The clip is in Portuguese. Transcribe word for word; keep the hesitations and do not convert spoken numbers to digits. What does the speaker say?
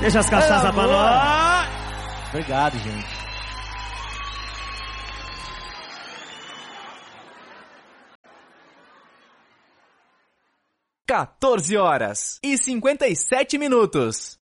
Deixa as cachaças pra nós. Obrigado, gente. quatorze horas e cinquenta e sete minutos.